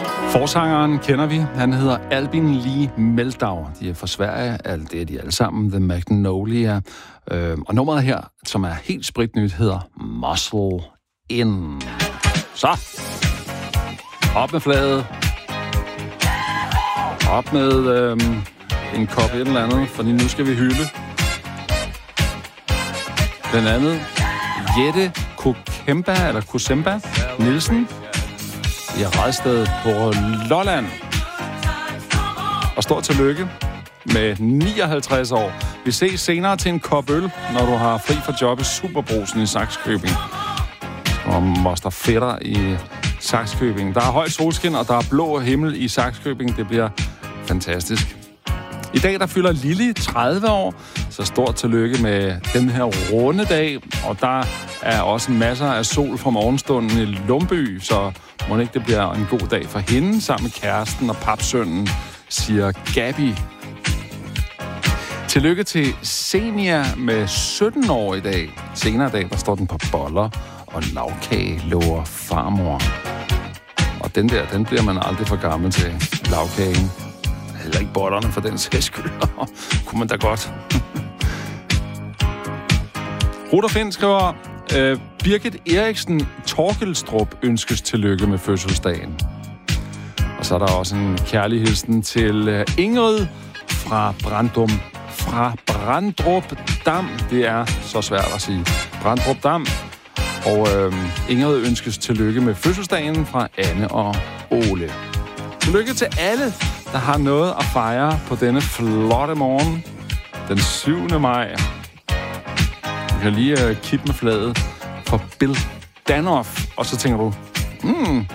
Forsangeren kender vi. Han hedder Albin Lee Meldau. De er fra Sverige. Det er de alle sammen. The Magnolia. Og nummeret her, som er helt spritnyt, hedder Muscle In. Så. Op med flaget. Op med en kop et eller andet, fordi nu skal vi hylde. Blandt andet Jette Kusemba Nielsen i Radsted på Lolland. Og stort tillykke med 59 år. Vi ses senere til en kop øl, når du har fri fra job i Superbrusen i Sakskøbing. Og moster fætter i Sakskøbing. Der er højt solskin, og der er blå himmel i Sakskøbing. Det bliver fantastisk. I dag, der fylder Lili 30 år, så stort tillykke med den her runde dag. Og der er også masser af sol fra morgenstunden i Lumby, så må ikke det bliver en god dag for hende, sammen med kæresten og papsønnen, siger Gabi. Tillykke til Senia med 17 år i dag. Senere i dag, der står den på boller og lavkage, lover farmor. Og den bliver man aldrig for gammel til, lavkagen. Heller ikke bollerne for den sags skyld. Kunne man da godt. Ruder Finn skriver, Birgit Eriksen Torkelstrup ønskes tillykke med fødselsdagen. Og så er der også en kærlig hilsen til Ingrid fra Brandrup Dam. Det er så svært at sige. Brandrup Dam. Og Ingrid ønskes tillykke med fødselsdagen fra Anne og Ole. Tillykke til alle, der har noget at fejre på denne flotte morgen. Den 7. maj. Du kan lige kippe med flaget for Bill Danoff. Og så tænker du,